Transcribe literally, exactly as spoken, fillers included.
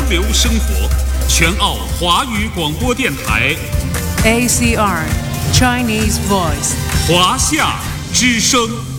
流生活，全澳华语广播电台 A C R Chinese Voice 华夏之声。